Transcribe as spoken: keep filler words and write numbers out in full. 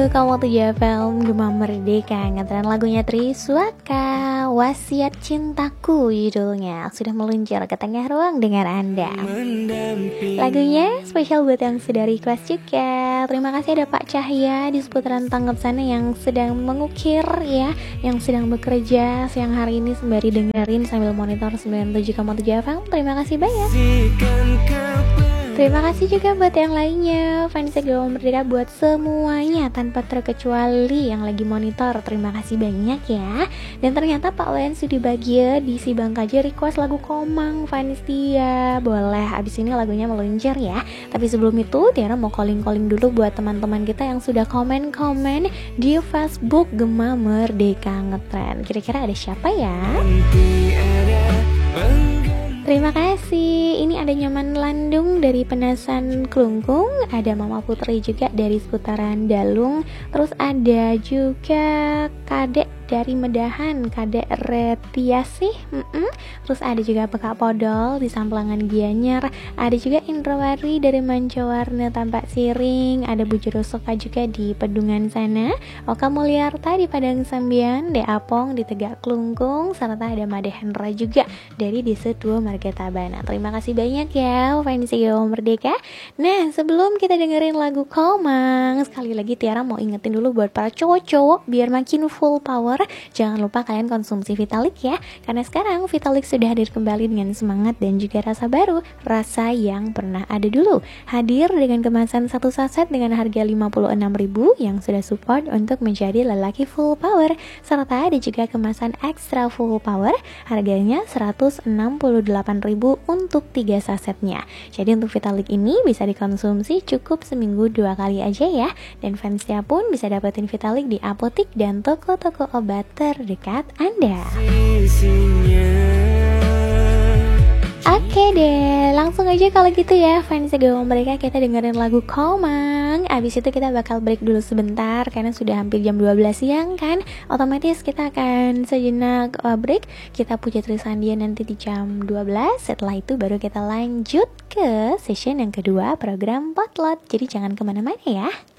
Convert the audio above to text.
Kamu tuh ya film Gema Merdeka, ngetren lagunya Triswaka, Wasiat Cintaku judulnya, sudah meluncur ke tengah ruang dengan Anda. Lagunya spesial buat yang sudah request juga. Terima kasih ada Pak Cahya di seputaran Tanggap sana yang sedang mengukir ya, yang sedang bekerja siang hari ini sembari dengerin sambil monitor sembilan puluh tujuh koma tujuh F M. Terima kasih banyak. Terima kasih juga buat yang lainnya, fans Gema Merdeka, buat semuanya tanpa terkecuali yang lagi monitor. Terima kasih banyak ya. Dan ternyata Pak Wen Sudi Bagja di si Bangkaja request lagu Komang, fans dia. Boleh, abis ini lagunya meluncur ya. Tapi sebelum itu Tiara mau calling-calling dulu buat teman-teman kita yang sudah komen-komen di Facebook Gema Merdeka Ngetren. Kira-kira ada siapa ya? Terima kasih. Ini ada Nyaman Landung dari Penasan Klungkung, ada Mama Putri juga dari seputaran Dalung, terus ada juga Kadek dari Medahan, Kadek Retiasih, mm-mm. Terus ada juga Pekak Podol di Samplangan Gianyar, ada juga Indrawari dari Mancawarna Tampak Siring, ada Bu Jerosoka juga di Pedungan sana, Oka Mulyarta di Padang Sambian, De Apong di Tegak Klungkung, serta ada Made Hendra juga dari Desa Tua Marga Tabana. Terima kasih banyak ya fans Gema Merdeka. Nah, sebelum kita dengerin lagu Komang, sekali lagi Tiara mau ingetin dulu buat para cowok-cowok biar makin full power. Jangan lupa kalian konsumsi Vitalik ya, karena sekarang Vitalik sudah hadir kembali dengan semangat dan juga rasa baru, rasa yang pernah ada dulu. Hadir dengan kemasan satu saset dengan harga lima puluh enam ribu yang sudah support untuk menjadi lelaki full power, serta ada juga kemasan extra full power harganya seratus enam puluh delapan ribu untuk tiga sasetnya. Jadi untuk Vitalik ini bisa dikonsumsi cukup seminggu dua kali aja ya, dan fansnya pun bisa dapetin Vitalik di apotik dan toko-toko obat terdekat Anda. Oke deh, langsung aja kalau gitu ya fans Gema Merdeka, kita dengerin lagu Komang. Abis itu kita bakal break dulu sebentar karena sudah hampir jam dua belas siang kan. Otomatis kita akan sejenak uh, break. Kita puja Trisandia nanti di jam dua belas. Setelah itu baru kita lanjut ke session yang kedua program Potlot. Jadi jangan kemana-mana ya.